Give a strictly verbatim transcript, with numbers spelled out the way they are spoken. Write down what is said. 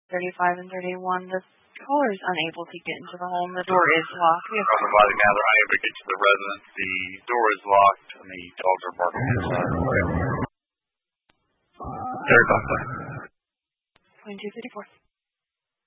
thirty-five and thirty-one. The caller is unable to get into the home. The door is locked. We have somebody now they're unable to get to the residence. The door is locked and the dogs are barking inside. Third off. twenty-two fifty-four.